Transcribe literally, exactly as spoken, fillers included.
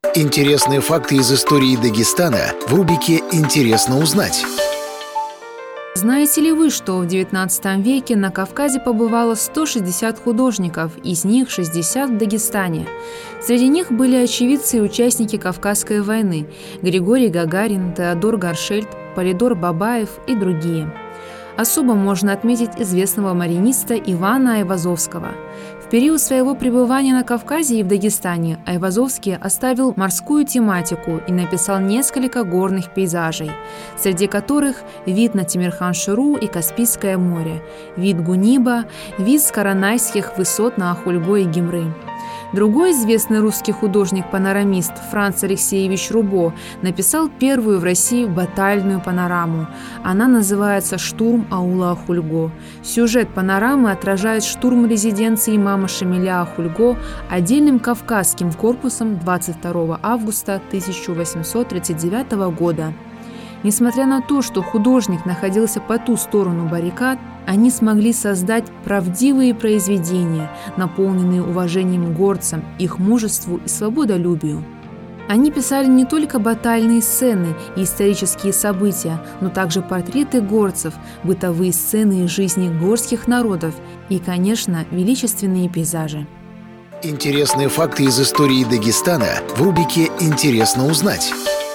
Интересные факты из истории Дагестана в рубрике «Интересно узнать». Знаете ли вы, что в девятнадцатом веке на Кавказе побывало сто шестьдесят художников, из них шестьдесят в Дагестане? Среди них были очевидцы и участники Кавказской войны – Григорий Гагарин, Теодор Гаршельд, Полидор Бабаев и другие. Особо можно отметить известного мариниста Ивана Айвазовского. В период своего пребывания на Кавказе и в Дагестане Айвазовский оставил морскую тематику и написал несколько горных пейзажей, среди которых вид на Темирхан-Шуру и Каспийское море, вид Гуниба, вид с каранайских высот на Ахульго и Гимры. Другой известный русский художник-панорамист Франц Алексеевич Рубо написал первую в России батальную панораму. Она называется «Штурм аула Ахульго». Сюжет панорамы отражает штурм резиденции имама Шамиля Ахульго отдельным кавказским корпусом двадцать второго августа тысяча восемьсот тридцать девятого года. Несмотря на то, что художник находился по ту сторону баррикад, они смогли создать правдивые произведения, наполненные уважением к горцам, их мужеству и свободолюбию. Они писали не только батальные сцены и исторические события, но также портреты горцев, бытовые сцены из жизни горских народов и, конечно, величественные пейзажи. Интересные факты из истории Дагестана в рубрике «Интересно узнать».